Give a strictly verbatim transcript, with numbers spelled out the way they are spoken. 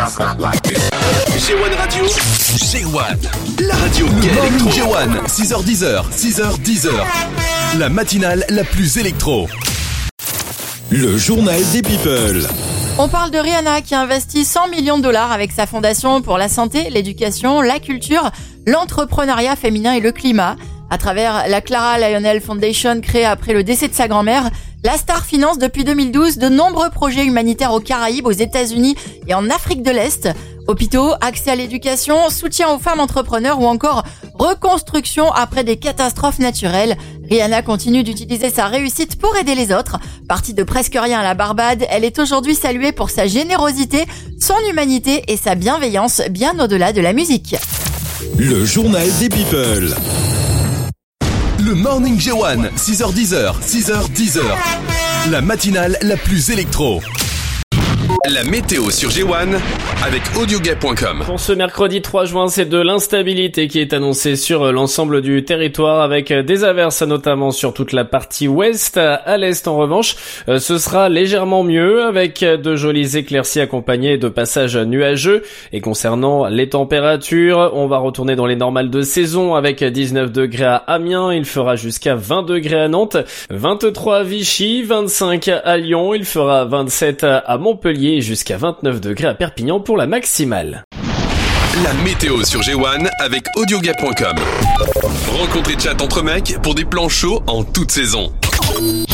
G un Radio, G un, la radio qui est électro. G un, six heures dix, six heures dix. La matinale la plus électro. Le journal des people. On parle de Rihanna qui investit cent millions de dollars avec sa fondation pour la santé, l'éducation, la culture, l'entrepreneuriat féminin et le climat. À travers la Clara Lionel Foundation créée après le décès de sa grand-mère, la star finance depuis deux mille douze de nombreux projets humanitaires aux Caraïbes, aux États-Unis et en Afrique de l'Est. Hôpitaux, accès à l'éducation, soutien aux femmes entrepreneurs ou encore reconstruction après des catastrophes naturelles. Rihanna continue d'utiliser sa réussite pour aider les autres. Partie de presque rien à la Barbade, elle est aujourd'hui saluée pour sa générosité, son humanité et sa bienveillance bien au-delà de la musique. Le journal des people. Le Morning G un, six heures dix, six heures dix. La matinale la plus électro. La météo sur G un avec audiogay point com. Pour ce mercredi trois juin, c'est de l'instabilité qui est annoncée sur l'ensemble du territoire avec des averses notamment sur toute la partie ouest. À l'est en revanche, ce sera légèrement mieux avec de jolies éclaircies accompagnées de passages nuageux. Et concernant les températures, on va retourner dans les normales de saison avec dix-neuf degrés à Amiens, il fera jusqu'à vingt degrés à Nantes, vingt-trois à Vichy, vingt-cinq à Lyon, il fera vingt-sept à Montpellier et jusqu'à vingt-neuf degrés à Perpignan pour la maximale. La météo sur G un avec audiogay point com. Rencontre et chat entre mecs pour des plans chauds en toute saison.